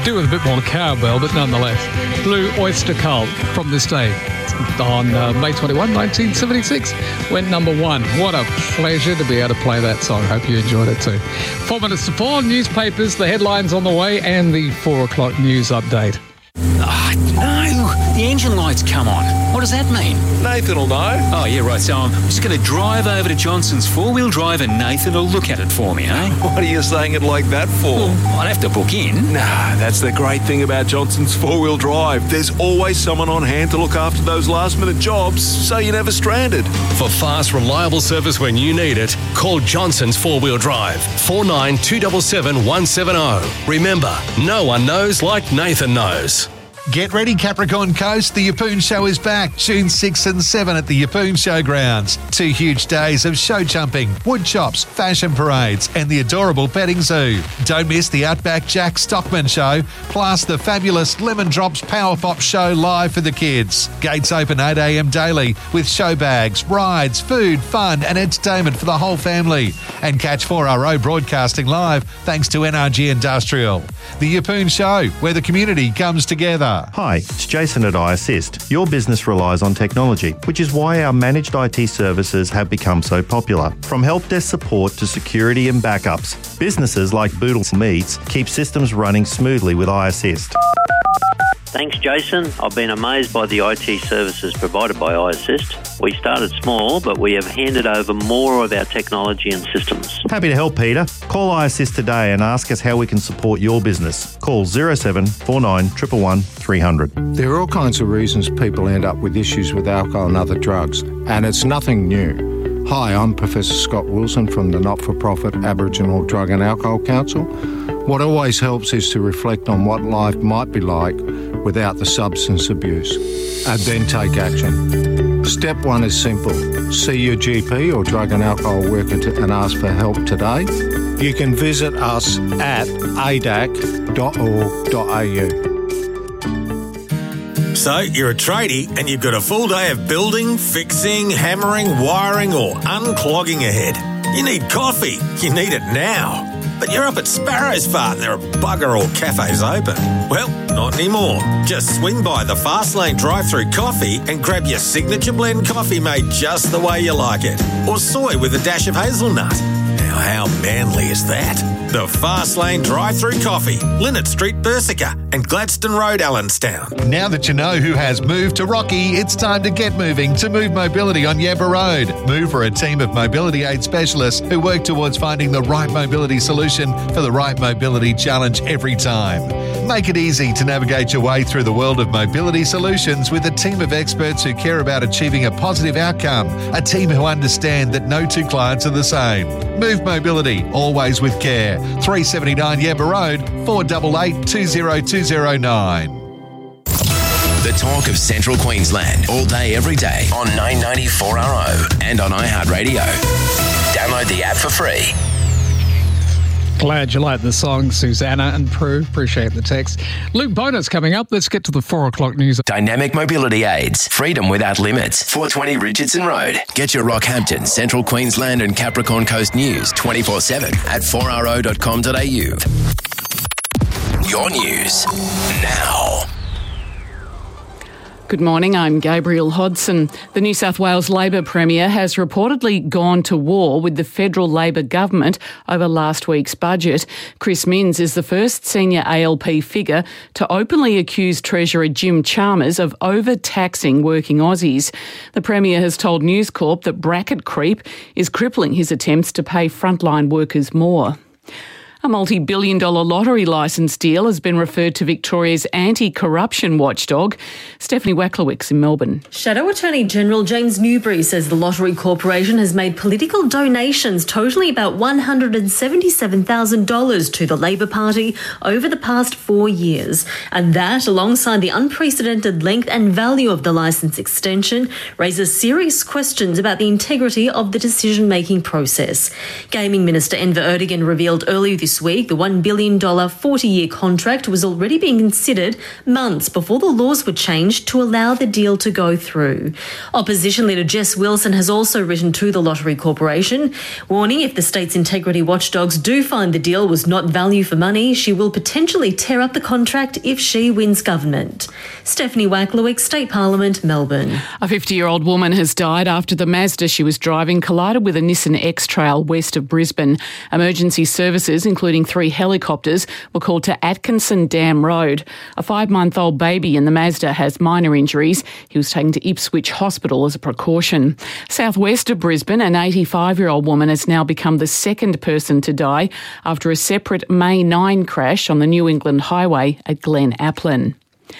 Could do with a bit more cowbell, but nonetheless. Blue Oyster Cult from this day on May 21, 1976, went number 1. What a pleasure to be able to play that song. Hope you enjoyed it too. 4 minutes to 4, newspapers, the headlines on the way, and the 4 o'clock news update. No, the engine light's come on. What does that mean? Nathan will know. Oh, yeah, right. So I'm just going to drive over to Johnson's four-wheel drive and Nathan will look at it for me, eh? What are you saying it like that for? Well, I'd have to book in. Nah, that's the great thing about Johnson's four-wheel drive. There's always someone on hand to look after those last-minute jobs, so you're never stranded. For fast, reliable service when you need it, call Johnson's four-wheel drive, 49277170. Remember, no one knows like Nathan knows. Get ready, Capricorn Coast. The Yeppoon Show is back, June 6 and 7 at the Yeppoon Showgrounds. 2 huge days of show jumping, wood chops, fashion parades and the adorable petting zoo. Don't miss the Outback Jack Stockman Show, plus the fabulous Lemon Drops Power Pop Show live for the kids. Gates open 8 a.m. daily with show bags, rides, food, fun and entertainment for the whole family. And catch 4RO broadcasting live thanks to NRG Industrial. The Yeppoon Show, where the community comes together. Hi, it's Jason at iAssist. Your business relies on technology, which is why our managed IT services have become so popular. From help desk support to security and backups, businesses like Boodle Meats keep systems running smoothly with iAssist. Thanks, Jason. I've been amazed by the IT services provided by iAssist. We started small, but we have handed over more of our technology and systems. Happy to help, Peter. Call iAssist today and ask us how we can support your business. Call 0749 111 300. There are all kinds of reasons people end up with issues with alcohol and other drugs, and it's nothing new. Hi, I'm Professor Scott Wilson from the not-for-profit Aboriginal Drug and Alcohol Council. What always helps is to reflect on what life might be like without the substance abuse, and then take action. Step 1 is simple. See your GP or drug and alcohol worker and ask for help today. You can visit us at adac.org.au. So, you're a tradie and you've got a full day of building, fixing, hammering, wiring or unclogging ahead. You need coffee. You need it now. But you're up at Sparrow's Fart and there are bugger all cafes open. Well, not anymore. Just swing by the Fastlane drive-thru coffee and grab your signature blend coffee made just the way you like it. Or soy with a dash of hazelnut. Now, how manly is that? The Fastlane drive-thru coffee, Linnet Street, Bersica and Gladstone Road, Allenstown. Now that you know who has moved to Rocky, it's time to get moving to Move Mobility on Yabba Road. Move are a team of mobility aid specialists who work towards finding the right mobility solution for the right mobility challenge every time. Make it easy to navigate your way through the world of mobility solutions with a team of experts who care about achieving a positive outcome, a team who understand that no two clients are the same. Move Mobility, always with care. 379 Yabba Road, 488 20209. The talk of Central Queensland, all day, every day on 990 4RO and on iHeartRadio. Download the app for free. Glad you like the song, Susanna and Prue. Appreciate the text. Luke Bonus coming up. Let's get to the 4 o'clock news. Dynamic Mobility Aids. Freedom without limits. 420 Richardson Road. Get your Rockhampton, Central Queensland and Capricorn Coast news 24/7 at 4ro.com.au. Your news now. Good morning, I'm Gabriel Hodson. The New South Wales Labor Premier has reportedly gone to war with the federal Labor government over last week's budget. Chris Minns is the first senior ALP figure to openly accuse Treasurer Jim Chalmers of overtaxing working Aussies. The Premier has told News Corp that bracket creep is crippling his attempts to pay frontline workers more. A multi-billion-dollar lottery licence deal has been referred to Victoria's anti-corruption watchdog, Stephanie Waklowicz in Melbourne. Shadow Attorney General James Newbury says the Lottery Corporation has made political donations totalling about $177,000 to the Labor Party over the past 4 years. And that, alongside the unprecedented length and value of the licence extension, raises serious questions about the integrity of the decision-making process. Gaming Minister Enver Erdogan revealed earlier this this week. The $1 billion 40-year contract was already being considered months before the laws were changed to allow the deal to go through. Opposition leader Jess Wilson has also written to the Lottery Corporation, warning if the state's integrity watchdogs do find the deal was not value for money, she will potentially tear up the contract if she wins government. Stephanie Wacklewick, State Parliament, Melbourne. A 50-year-old woman has died after the Mazda she was driving collided with a Nissan X-Trail west of Brisbane. Emergency services, including 3 helicopters, were called to Atkinson Dam Road. A 5-month-old baby in the Mazda has minor injuries. He was taken to Ipswich Hospital as a precaution. Southwest of Brisbane, an 85-year-old woman has now become the second person to die after a separate May 9 crash on the New England Highway at Glen Aplin.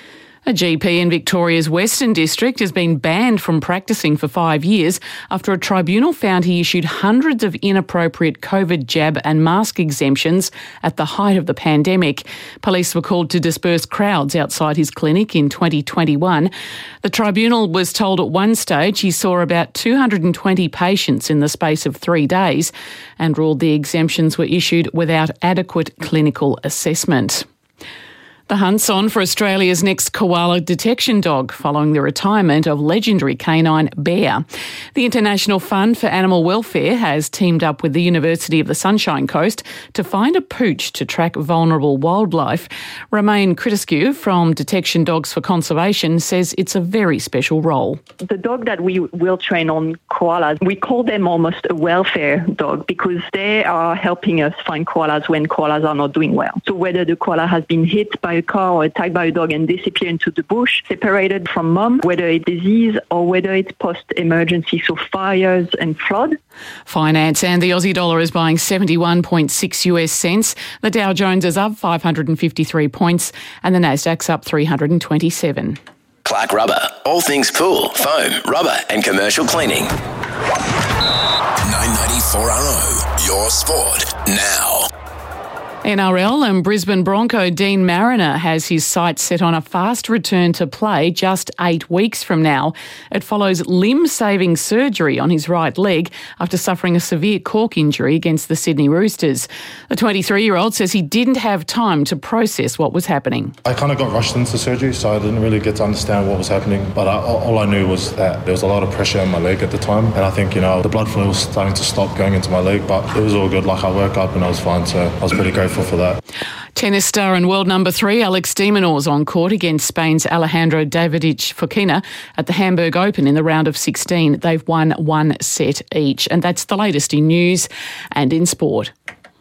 A GP in Victoria's Western District has been banned from practicing for 5 years after a tribunal found he issued hundreds of inappropriate COVID jab and mask exemptions at the height of the pandemic. Police were called to disperse crowds outside his clinic in 2021. The tribunal was told at one stage he saw about 220 patients in the space of 3 days and ruled the exemptions were issued without adequate clinical assessment. The hunt's on for Australia's next koala detection dog following the retirement of legendary canine Bear. The International Fund for Animal Welfare has teamed up with the University of the Sunshine Coast to find a pooch to track vulnerable wildlife. Romaine Critiscu from Detection Dogs for Conservation says it's a very special role. The dog that we will train on koalas, we call them almost a welfare dog because they are helping us find koalas when koalas are not doing well. So whether the koala has been hit by a car or attacked by a dog and disappear into the bush, separated from mom, whether it's disease or whether it's post-emergency, so fires and flood. Finance and the Aussie dollar is buying 71.6 US cents. The Dow Jones is up 553 points and the Nasdaq's up 327. Clark Rubber. All things pool, foam, rubber and commercial cleaning. 994RO. Your sport now. NRL and Brisbane Bronco Dean Mariner has his sights set on a fast return to play just 8 weeks from now. It follows limb-saving surgery on his right leg after suffering a severe cork injury against the Sydney Roosters. The 23-year-old says he didn't have time to process what was happening. I kind of got rushed into surgery, so I didn't really get to understand what was happening. But all I knew was that there was a lot of pressure on my leg at the time. And I think, the blood flow was starting to stop going into my leg. But it was all good. I woke up and I was fine, so I was pretty grateful for that. Tennis star and world number 3 Alex de Minaur's on court against Spain's Alejandro Davidovich Fokina at the Hamburg Open in the round of 16. They've won 1 set each. And that's the latest in news and in sport.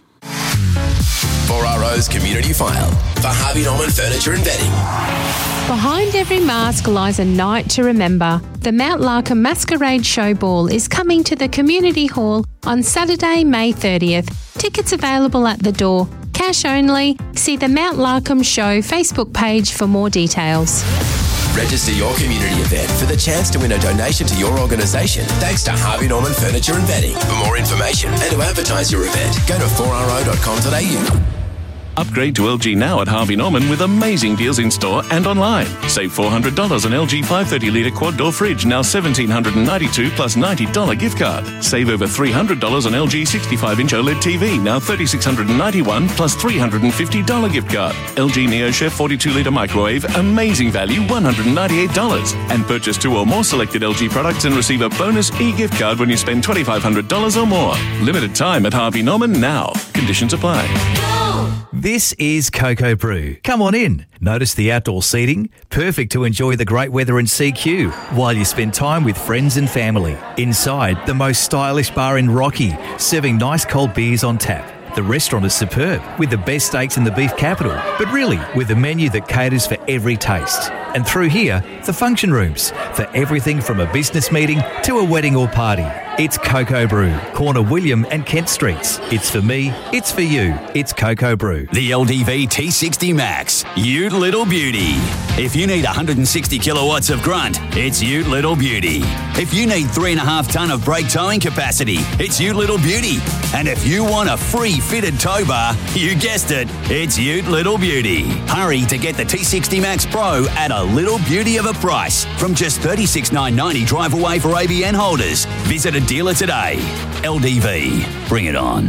4RO's Community File for Harvey Norman Furniture and Bedding. Behind every mask lies a night to remember. The Mount Larkham Masquerade Show Ball is coming to the Community Hall on Saturday, May 30th. Tickets available at the door. Cash only. See the Mount Larkham Show Facebook page for more details. Register your community event for the chance to win a donation to your organisation thanks to Harvey Norman Furniture and Bedding. For more information and to advertise your event, go to 4ro.com.au. Upgrade to LG now at Harvey Norman with amazing deals in store and online. Save $400 on LG 530-litre quad-door fridge, now $1,792 plus $90 gift card. Save over $300 on LG 65-inch OLED TV, now $3,691 plus $350 gift card. LG NeoChef 42-litre microwave, amazing value, $198. And purchase 2 or more selected LG products and receive a bonus e-gift card when you spend $2,500 or more. Limited time at Harvey Norman now. Conditions apply. This is Cocoa Brew. Come on in. Notice the outdoor seating, perfect to enjoy the great weather in CQ while you spend time with friends and family. Inside, the most stylish bar in Rocky, serving nice cold beers on tap. The restaurant is superb, with the best steaks in the beef capital, but really with a menu that caters for every taste. And through here, the function rooms, for everything from a business meeting to a wedding or party. It's Cocoa Brew, corner William and Kent Streets. It's for me, it's for you, it's Cocoa Brew. The LDV T60 Max, Ute Little Beauty. If you need 160 kilowatts of grunt, it's Ute Little Beauty. If you need 3.5 tonne of brake towing capacity, it's Ute Little Beauty. And if you want a free fitted tow bar, you guessed it, it's Ute Little Beauty. Hurry to get the T60 Max Pro at a little beauty of a price from just $36,990 drive away for ABN holders. Visit a dealer today. LDV, bring it on.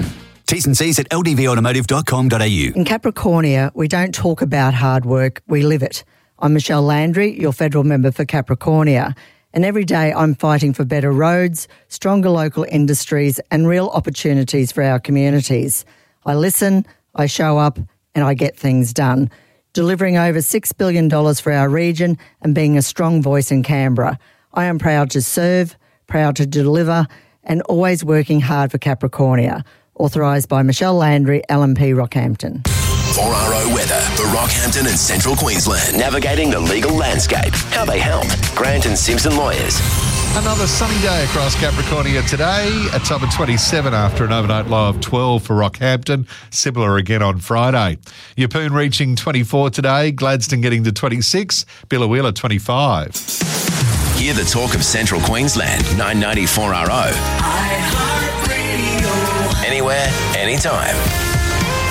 T's and C's at ldvautomotive.com.au. In Capricornia, we don't talk about hard work, we live it. I'm Michelle Landry, your federal member for Capricornia, and every day I'm fighting for better roads, stronger local industries and real opportunities for our communities. I listen, I show up and I get things done, delivering over $6 billion for our region and being a strong voice in Canberra. I am proud to serve, proud to deliver and always working hard for Capricornia. Authorised by Michelle Landry, LNP Rockhampton. 4RO weather for Rockhampton and Central Queensland. Navigating the legal landscape. How they help. Grant and Simpson Lawyers. Another sunny day across Capricornia today. A top of 27 after an overnight low of 12 for Rockhampton. Similar again on Friday. Yeppoon reaching 24 today. Gladstone getting to 26. Biloela 25. Hear the talk of Central Queensland. 990 4RO. Anywhere, anytime.